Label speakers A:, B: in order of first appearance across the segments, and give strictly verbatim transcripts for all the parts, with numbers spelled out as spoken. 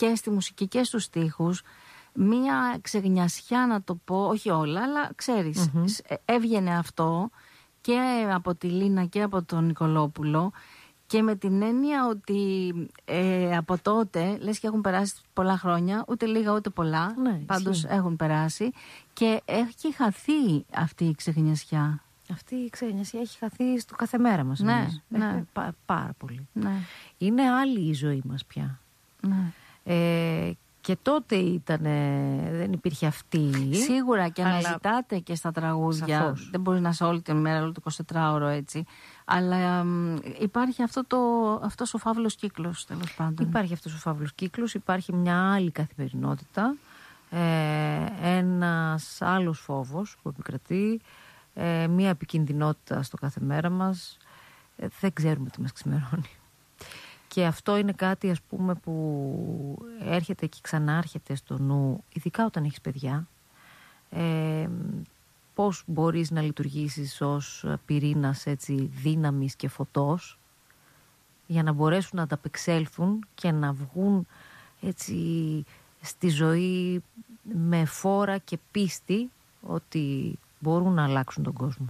A: και στη μουσική και στους στίχους μία ξεγνιασιά, να το πω, όχι όλα, αλλά ξέρεις, mm-hmm. έβγαινε αυτό και από τη Λίνα και από τον Νικολόπουλο, και με την έννοια ότι ε, από τότε, λες και έχουν περάσει πολλά χρόνια, ούτε λίγα ούτε πολλά, ναι, πάντως ισχύει. Έχουν περάσει και έχει χαθεί αυτή η ξεγνιασιά.
B: Αυτή η ξεγνιασιά έχει χαθεί στο κάθε μέρα μας.
A: Ναι, ναι.
B: Πά, πάρα πολύ.
A: Ναι.
B: Είναι άλλη η ζωή μας πια.
A: Ναι.
B: Ε, και τότε ήταν, δεν υπήρχε αυτή.
A: Σίγουρα και αλλά... αναζητάτε και στα τραγούδια.
B: Σαφώς.
A: Δεν μπορεί να είσαι όλη την μέρα, όλο το εικοσιτετράωρο έτσι. Αλλά μ, υπάρχει αυτό το, αυτός ο φαύλος κύκλος, τέλος πάντων.
B: Υπάρχει αυτός ο φαύλος κύκλος, υπάρχει μια άλλη καθημερινότητα, ε, ένας άλλος φόβος που επικρατεί, ε, μια επικινδυνότητα στο κάθε μέρα μας. Ε, δεν ξέρουμε τι μας ξημερώνει. Και αυτό είναι κάτι, ας πούμε, που έρχεται και ξανάρχεται στο νου, ειδικά όταν έχεις παιδιά. Ε, πώς μπορείς να λειτουργήσεις ως πυρήνας έτσι, δύναμης και φωτός, για να μπορέσουν να ανταπεξέλθουν και να βγουν έτσι στη ζωή με φόρα και πίστη ότι μπορούν να αλλάξουν τον κόσμο.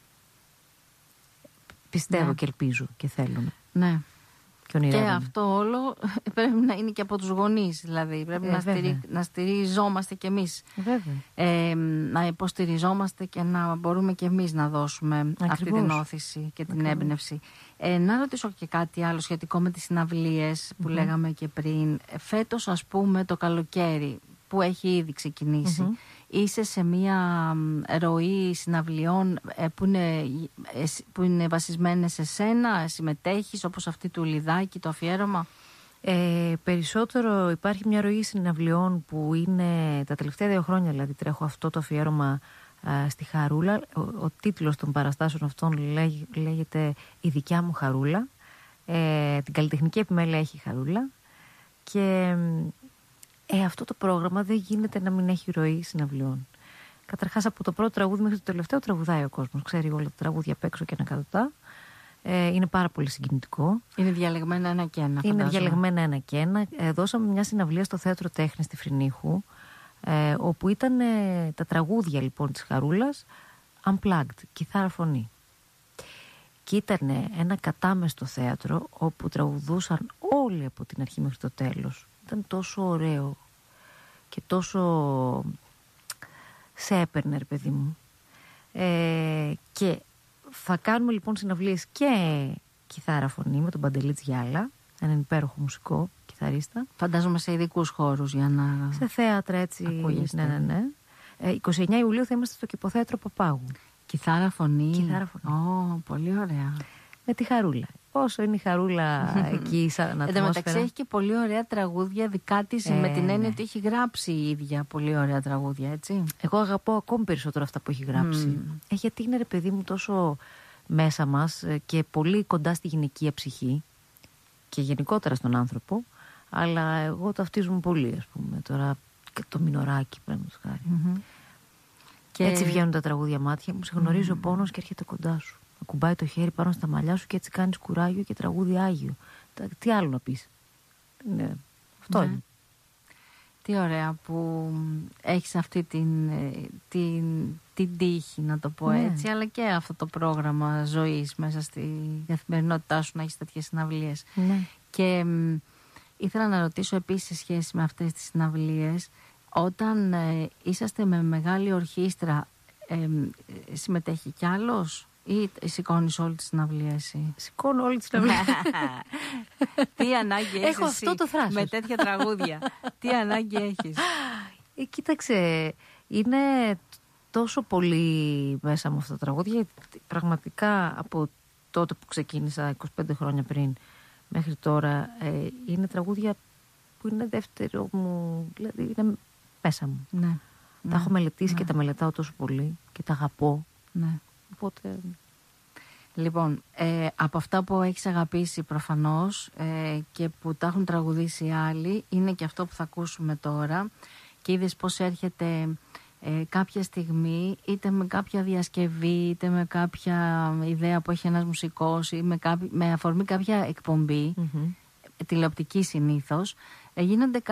B: Πιστεύω, ναι. Και ελπίζω και θέλουν.
A: Ναι.
B: Και,
A: και αυτό όλο πρέπει να είναι και από τους γονείς, δηλαδή πρέπει ε, να, στηρι... να στηριζόμαστε κι εμείς, ε, να υποστηριζόμαστε και να μπορούμε κι εμείς να δώσουμε Ακριβώς. αυτή την όθηση και την Ακριβώς. έμπνευση. Ε, να ρωτήσω και κάτι άλλο σχετικό με τις συναυλίες που mm-hmm. λέγαμε και πριν. Φέτος, ας πούμε, το καλοκαίρι που έχει ήδη ξεκινήσει, mm-hmm. είσαι σε μια ροή συναυλιών που είναι, που είναι βασισμένες σε σένα, συμμετέχεις, όπως αυτή του Λιδάκη, το αφιέρωμα?
B: Ε, περισσότερο υπάρχει μια ροή συναυλιών που είναι τα τελευταία δύο χρόνια, δηλαδή τρέχω αυτό το αφιέρωμα α, στη Χαρούλα. Ο, ο τίτλος των παραστάσεων αυτών λέγ, λέγεται «Η δικιά μου Χαρούλα». Ε, την καλλιτεχνική επιμέλεια έχει η Χαρούλα και ε, αυτό το πρόγραμμα δεν γίνεται να μην έχει ροή συναυλιών. Καταρχάς, από το πρώτο τραγούδι μέχρι το τελευταίο τραγουδάει ο κόσμος. Ξέρει όλα τα τραγούδια απ' έξω και ανακατοτά. Ε, είναι πάρα πολύ συγκινητικό.
A: Είναι διαλεγμένα ένα και ένα. Φαντάζομαι.
B: Είναι διαλεγμένα ένα και ένα. Ε, δώσαμε μια συναυλία στο Θέατρο Τέχνης στη Φρυνίχου, ε, όπου ήταν ε, τα τραγούδια λοιπόν της Χαρούλας unplugged, κιθάρα φωνή. Και ήταν ένα κατάμεστο θέατρο όπου τραγουδούσαν όλοι από την αρχή μέχρι το τέλος. Ήταν τόσο ωραίο και τόσο σε έπαιρνε, ρε παιδί μου. Ε, και θα κάνουμε λοιπόν συναυλίες και κιθάρα φωνή με τον Παντελή Τζιάλα, έναν υπέροχο μουσικό κιθαρίστα.
A: Φαντάζομαι σε ειδικούς χώρους για να...
B: Σε θέατρα έτσι.
A: Ακούγεστε.
B: Ναι, ναι, ναι. Ε, εικοστή ενάτη Ιουλίου θα είμαστε στο Κηποθέατρο Παπάγου.
A: Κιθάρα φωνή.
B: Κιθάρα φωνή.
A: Ω, oh, πολύ ωραία.
B: Με τη Χαρούλα. Πόσο είναι η Χαρούλα εκεί σαν ατμόσφαιρα. Εν τω
A: μεταξύ έχει και πολύ ωραία τραγούδια δικά της, ε, με την έννοια ναι. ότι έχει γράψει η ίδια πολύ ωραία τραγούδια, έτσι.
B: Εγώ αγαπώ ακόμη περισσότερο αυτά που έχει γράψει. Mm. Ε, γιατί είναι, ρε παιδί μου, τόσο μέσα μας και πολύ κοντά στη γυναικεία ψυχή και γενικότερα στον άνθρωπο. Αλλά εγώ ταυτίζομαι πολύ, ας πούμε. Τώρα και το Μινωράκι, παραδείγματος χάρη. Mm-hmm. Και έτσι βγαίνουν τα τραγούδια μάτια μου. Σε γνωρίζει mm. ο πόνος και έρχεται κοντά σου. Ακουμπάει το χέρι πάνω στα μαλλιά σου και έτσι κάνεις κουράγιο και τραγούδι άγιο. Τι άλλο να πεις. Ναι, αυτό ναι. είναι.
A: Τι ωραία που έχεις αυτή την, την, την τύχη, να το πω ναι. έτσι, αλλά και αυτό το πρόγραμμα ζωής μέσα στη καθημερινότητά σου να έχεις τέτοιες συναυλίες.
B: Ναι.
A: Και μ, ήθελα να ρωτήσω επίσης σε σχέση με αυτές τις συναυλίες, όταν ε, είσαστε με μεγάλη ορχήστρα, ε, ε, συμμετέχει κι άλλος? Ή σηκώνεις όλη τη συναυλία εσύ?
B: Σηκώνω όλη τη συναυλία.
A: Τι ανάγκη έχεις
B: Έχω
A: εσύ
B: αυτό το θράσος
A: με τέτοια τραγούδια? Τι ανάγκη έχεις?
B: Ε, κοίταξε, είναι τόσο πολύ μέσα μου αυτά τα τραγούδια. Πραγματικά από τότε που ξεκίνησα είκοσι πέντε χρόνια πριν μέχρι τώρα, ε, είναι τραγούδια που είναι δεύτερο μου, δηλαδή είναι μέσα μου.
A: Ναι,
B: τα
A: ναι,
B: έχω μελετήσει
A: ναι.
B: και τα μελετάω τόσο πολύ και τα αγαπώ.
A: Ναι.
B: Οπότε...
A: Λοιπόν, ε, από αυτά που έχεις αγαπήσει προφανώς ε, και που τα έχουν τραγουδήσει άλλοι, είναι και αυτό που θα ακούσουμε τώρα. Και είδες πως έρχεται ε, κάποια στιγμή, είτε με κάποια διασκευή, είτε με κάποια ιδέα που έχει ένας μουσικός ή με, κάποι, με αφορμή κάποια εκπομπή, mm-hmm. τηλεοπτική συνήθως, ε, γίνονται